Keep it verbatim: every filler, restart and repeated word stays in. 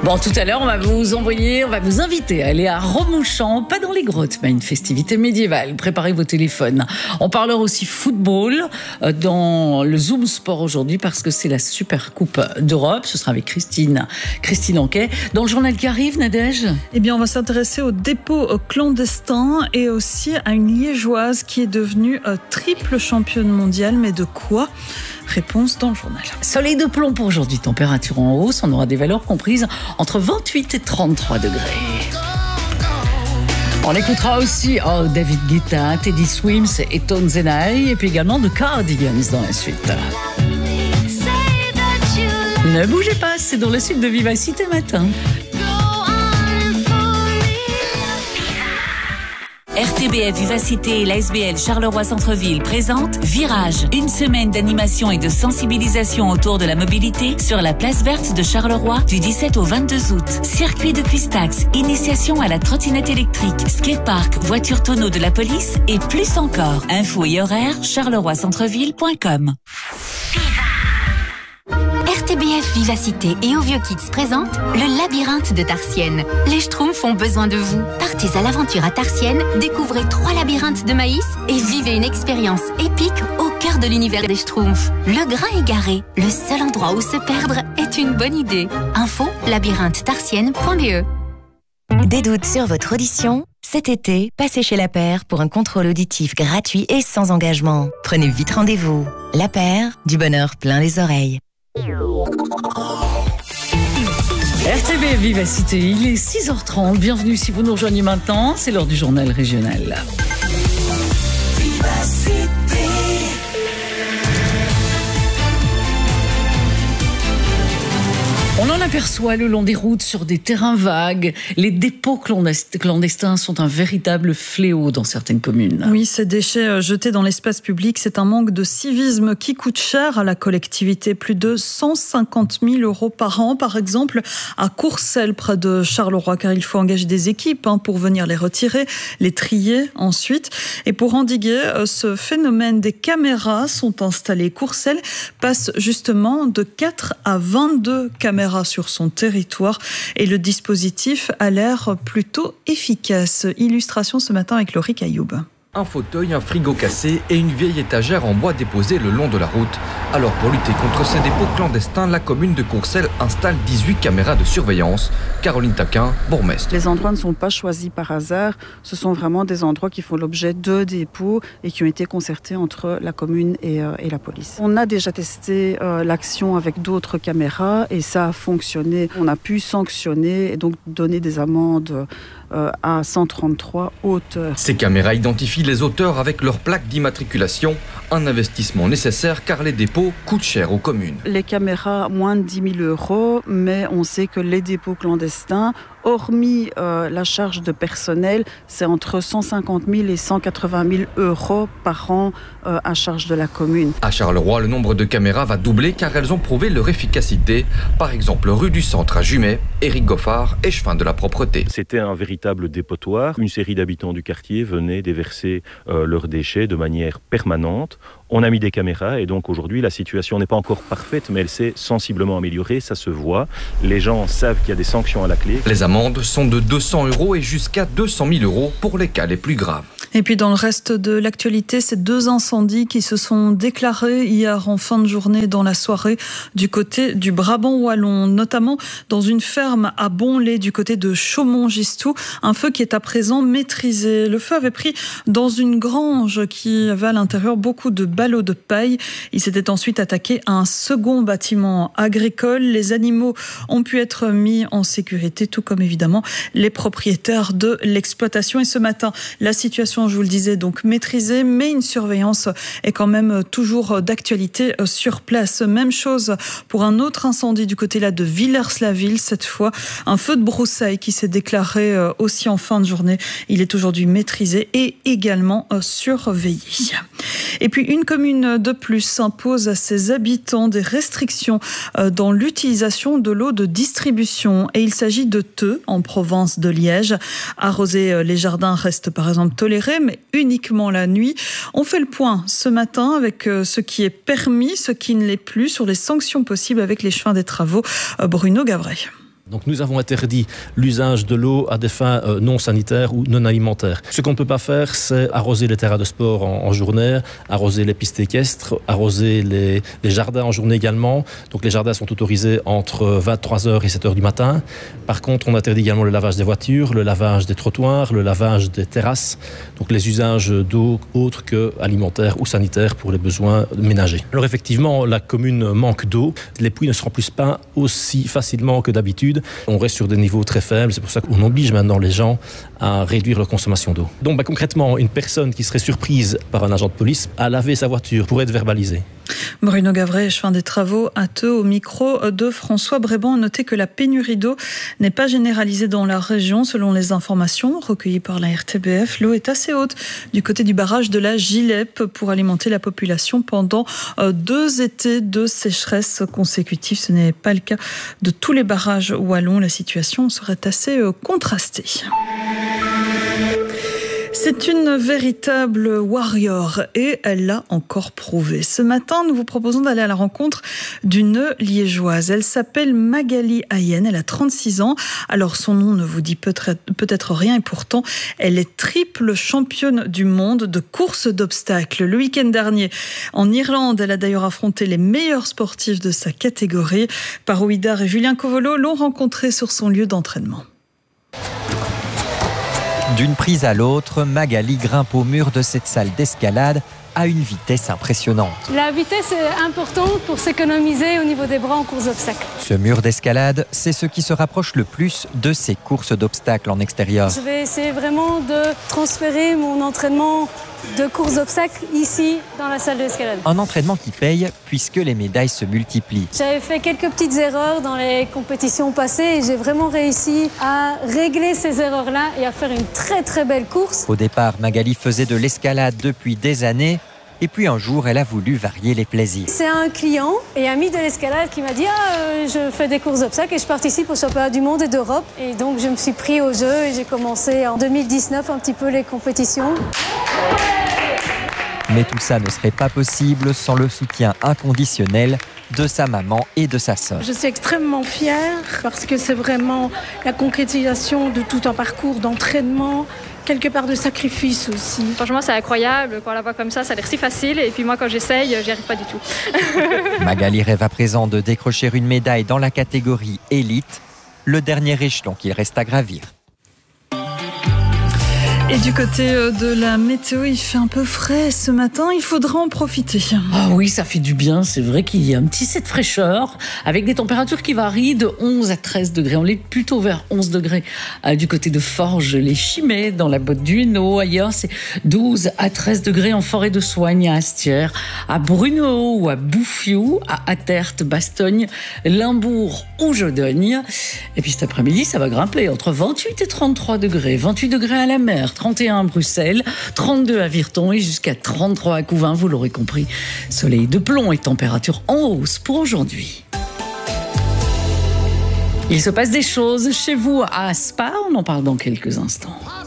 Bon, tout à l'heure, on va vous envoyer, on va vous inviter à aller à Remouchamps, pas dans les grottes, mais à une festivité médiévale. Préparez vos téléphones. On parlera aussi football dans le Zoom Sport aujourd'hui parce que c'est la Super Coupe d'Europe. Ce sera avec Christine, Christine Anquet. Dans le journal qui arrive, Nadège ? Eh bien, on va s'intéresser au dépôt clandestin et aussi à une liégeoise qui est devenue triple championne mondiale. Mais de quoi ? Réponse dans le journal. Soleil de plomb pour aujourd'hui, température en hausse. On aura des valeurs comprises entre vingt-huit et trente-trois degrés. On écoutera aussi oh, David Guetta, Teddy Swims et Tones and I, et puis également The Cardigans dans la suite. Ne bougez pas, c'est dans la suite de Vivacité Matin. R T B F Vivacité et l'A S B L Charleroi Centre-Ville présente Virage, une semaine d'animation et de sensibilisation autour de la mobilité sur la place verte de Charleroi du dix-sept au vingt-deux août. Circuit de Pistax, initiation à la trottinette électrique, skatepark, voiture tonneau de la police et plus encore. Infos et horaires charleroi centreville point com. R T B F Vivacité et Au Vieux Kids présentent le labyrinthe de Tarsienne. Les Schtroumpfs ont besoin de vous. Partez à l'aventure à Tarsienne, découvrez trois labyrinthes de maïs et vivez une expérience épique au cœur de l'univers des Schtroumpfs. Le grain égaré, le seul endroit où se perdre est une bonne idée. Info labyrinthe tarsienne point b e. Des doutes sur votre audition ? Cet été, passez chez La Paire pour un contrôle auditif gratuit et sans engagement. Prenez vite rendez-vous. La Paire, du bonheur plein les oreilles. R T B Vivacité, il est six heures trente. Bienvenue si vous nous rejoignez maintenant. C'est l'heure du journal régional. Vivacité. On en aperçoit le long des routes sur des terrains vagues. Les dépôts clandestins sont un véritable fléau dans certaines communes. Oui, ces déchets jetés dans l'espace public, c'est un manque de civisme qui coûte cher à la collectivité. Plus de cent cinquante mille euros par an, par exemple, à Courcelles, près de Charleroi, car il faut engager des équipes hein, pour venir les retirer, les trier ensuite. Et pour endiguer ce phénomène, des caméras sont installées. Courcelles passe justement de quatre à vingt-deux caméras sur son territoire et le dispositif a l'air plutôt efficace. Illustration ce matin avec Laurie Cailloub. Un fauteuil, un frigo cassé et une vieille étagère en bois déposée le long de la route. Alors pour lutter contre ces dépôts clandestins, la commune de Courcelles installe dix-huit caméras de surveillance. Caroline Taquin, bourgmestre. Les endroits ne sont pas choisis par hasard, ce sont vraiment des endroits qui font l'objet de dépôts et qui ont été concertés entre la commune et, euh, et la police. On a déjà testé euh, l'action avec d'autres caméras et ça a fonctionné. On a pu sanctionner et donc donner des amendes euh, à cent trente-trois auteurs. Ces caméras identifient les auteurs avec leur plaque d'immatriculation, un investissement nécessaire car les dépôts coûtent cher aux communes. Les caméras, moins de dix mille euros, mais on sait que les dépôts clandestins, hormis euh, la charge de personnel, c'est entre cent cinquante mille et cent quatre-vingt mille euros par an euh, à charge de la commune. À Charleroi, le nombre de caméras va doubler car elles ont prouvé leur efficacité. Par exemple, rue du Centre à Jumet, Éric Goffard, échevin de la propreté. C'était un véritable dépotoir. Une série d'habitants du quartier venaient déverser euh, leurs déchets de manière permanente. On a mis des caméras et donc aujourd'hui la situation n'est pas encore parfaite mais elle s'est sensiblement améliorée, ça se voit. Les gens savent qu'il y a des sanctions à la clé. Les amendes sont de deux cents euros et jusqu'à deux cent mille euros pour les cas les plus graves. Et puis dans le reste de l'actualité, ces deux incendies qui se sont déclarés hier en fin de journée dans la soirée du côté du Brabant wallon, notamment dans une ferme à Bonlay du côté de Chaumont-Gistou, un feu qui est à présent maîtrisé. Le feu avait pris dans une grange qui avait à l'intérieur beaucoup de ballots de paille. Il s'était ensuite attaqué à un second bâtiment agricole. Les animaux ont pu être mis en sécurité, tout comme évidemment les propriétaires de l'exploitation. Et ce matin, la situation, je vous le disais, donc maîtrisée, mais une surveillance est quand même toujours d'actualité sur place. Même chose pour un autre incendie du côté là de Villers-la-Ville, cette fois un feu de broussailles qui s'est déclaré aussi en fin de journée. Il est aujourd'hui maîtrisé et également surveillé. Et puis une commune de plus impose à ses habitants des restrictions dans l'utilisation de l'eau de distribution. Et il s'agit de Theux, en province de Liège. Arroser les jardins reste par exemple toléré, mais uniquement la nuit. On fait le point ce matin avec ce qui est permis, ce qui ne l'est plus, sur les sanctions possibles avec les chemins des travaux. Bruno Gavray. Donc nous avons interdit l'usage de l'eau à des fins euh, non sanitaires ou non alimentaires. Ce qu'on ne peut pas faire, c'est arroser les terrains de sport en, en journée, arroser les pistes équestres, arroser les, les jardins en journée également. Donc les jardins sont autorisés entre vingt-trois heures et sept heures du matin. Par contre, on interdit également le lavage des voitures, le lavage des trottoirs, le lavage des terrasses. Donc les usages d'eau autres que alimentaires ou sanitaires pour les besoins ménagers. Alors effectivement, la commune manque d'eau. Les puits ne se remplissent pas aussi facilement que d'habitude. On reste sur des niveaux très faibles, c'est pour ça qu'on oblige maintenant les gens à réduire leur consommation d'eau. Donc bah, concrètement, une personne qui serait surprise par un agent de police à laver sa voiture pourrait être verbalisée. Bruno Gavrèche, fin des travaux à Theux, au micro de François Bréban. Notez que la pénurie d'eau n'est pas généralisée dans la région. Selon les informations recueillies par la R T B F, l'eau est assez haute du côté du barrage de la Gilep pour alimenter la population pendant deux étés de sécheresse consécutifs. Ce n'est pas le cas de tous les barrages wallons. La situation serait assez contrastée. C'est une véritable warrior et elle l'a encore prouvé. Ce matin, nous vous proposons d'aller à la rencontre d'une liégeoise. Elle s'appelle Magali Hayen, elle a trente-six ans. Alors son nom ne vous dit peut-être, peut-être rien et pourtant, elle est triple championne du monde de course d'obstacles. Le week-end dernier, en Irlande, elle a d'ailleurs affronté les meilleurs sportifs de sa catégorie. Paro Hidar et Julien Covolo l'ont rencontrée sur son lieu d'entraînement. D'une prise à l'autre, Magali grimpe au mur de cette salle d'escalade à une vitesse impressionnante. La vitesse est importante pour s'économiser au niveau des bras en course d'obstacles. Ce mur d'escalade, c'est ce qui se rapproche le plus de ces courses d'obstacles en extérieur. Je vais essayer vraiment de transférer mon entraînement de course d'obstacles ici dans la salle d'escalade. Un entraînement qui paye puisque les médailles se multiplient. J'avais fait quelques petites erreurs dans les compétitions passées et j'ai vraiment réussi à régler ces erreurs-là et à faire une très très belle course. Au départ, Magali faisait de l'escalade depuis des années. Et puis un jour, elle a voulu varier les plaisirs. C'est un client et ami de l'escalade qui m'a dit ah, euh, je fais des courses d'obstacles et je participe au championnat du monde et d'Europe. Et donc je me suis pris au jeu et j'ai commencé en deux mille dix-neuf un petit peu les compétitions. Mais tout ça ne serait pas possible sans le soutien inconditionnel de sa maman et de sa sœur. Je suis extrêmement fière parce que c'est vraiment la concrétisation de tout un parcours d'entraînement, quelque part de sacrifice aussi. Franchement, c'est incroyable. Quand on la voit comme ça, ça a l'air si facile. Et puis moi, quand j'essaye, j'y arrive pas du tout. Magali rêve à présent de décrocher une médaille dans la catégorie élite, le dernier échelon qu'il reste à gravir. Et du côté de la météo, il fait un peu frais ce matin, il faudra en profiter. Ah oui, ça fait du bien, c'est vrai qu'il y a un petit set de fraîcheur, avec des températures qui varient de onze à treize degrés. On est plutôt vers onze degrés euh, du côté de Forges, les Chimay, dans la Botte du Hainaut. Ailleurs, c'est douze à treize degrés en forêt de Soigne, à Astières, à Brunehaut ou à Bouffiou, à Attert, Bastogne, Limbourg ou Jodogne. Et puis cet après-midi, ça va grimper entre vingt-huit et trente-trois degrés. vingt-huit degrés à la mer, trente et un à Bruxelles, trente-deux à Virton et jusqu'à trente-trois à Couvain, vous l'aurez compris. Soleil de plomb et température en hausse pour aujourd'hui. Il se passe des choses chez vous à Spa, on en parle dans quelques instants.